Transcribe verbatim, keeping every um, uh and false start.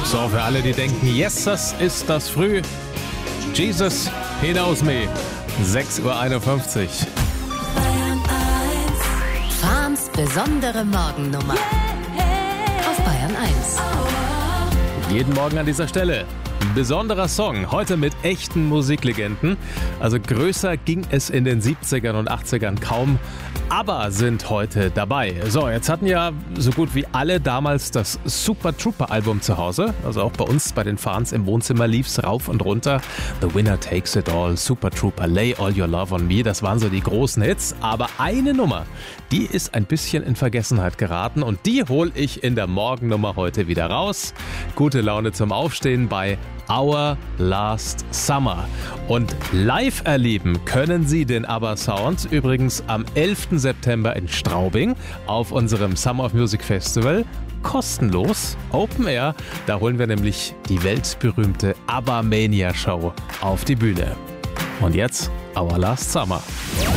So, für alle, die denken, yes, das ist das früh. Jesus, he knows me. sechs Uhr einundfünfzig. Fahns besondere Morgennummer. Auf Bayern eins. Jeden Morgen an dieser Stelle. Ein besonderer Song, heute mit echten Musiklegenden. Also größer ging es in den siebzigern und achtzigern kaum. Aber sind heute dabei. So, jetzt hatten ja so gut wie alle damals das Super Trooper Album zu Hause. Also auch bei uns, bei den Fans im Wohnzimmer lief's rauf und runter. The Winner Takes It All, Super Trooper, Lay All Your Love on Me. Das waren so die großen Hits. Aber eine Nummer, die ist ein bisschen in Vergessenheit geraten. Und die hole ich in der Morgennummer heute wieder raus. Gute Laune zum Aufstehen bei Our Last Summer. Und live erleben können Sie den ABBA Sound übrigens am elften September in Straubing auf unserem Summer of Music Festival. Kostenlos, Open Air. Da holen wir nämlich die weltberühmte ABBA Mania Show auf die Bühne. Und jetzt Our Last Summer.